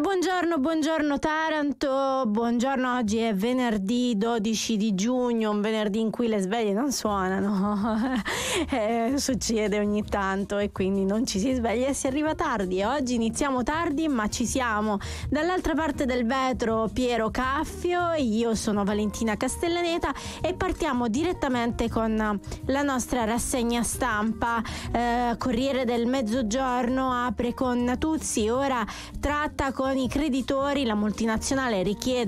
Buongiorno Taranto, buongiorno, oggi è venerdì 12 di giugno, un venerdì in cui le sveglie non suonano, succede ogni tanto e quindi non ci si sveglia e si arriva tardi. Oggi iniziamo tardi ma ci siamo. Dall'altra parte del vetro Piero Caffio, io sono Valentina Castellaneta e partiamo direttamente con la nostra rassegna stampa. Corriere del Mezzogiorno apre con Natuzzi, ora tratta con i creditori, la multinazionale richiede